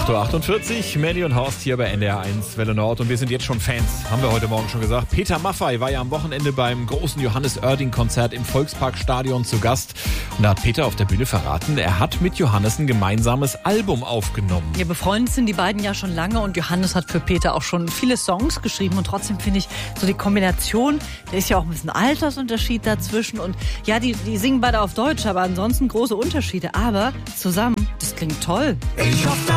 8.48 Uhr, Mandy und Horst hier bei NDR 1 Welle Nord und wir sind jetzt schon Fans, haben wir heute Morgen schon gesagt. Peter Maffay war ja am Wochenende beim großen Johannes Oerding-Konzert im Volksparkstadion zu Gast und da hat Peter auf der Bühne verraten, er hat mit Johannes ein gemeinsames Album aufgenommen. Ja, befreundet sind die beiden ja schon lange und Johannes hat für Peter auch schon viele Songs geschrieben und trotzdem finde ich so die Kombination, da ist ja auch ein bisschen Altersunterschied dazwischen und ja, die singen beide auf Deutsch, aber ansonsten große Unterschiede, aber zusammen, das klingt toll. Ich hoffe,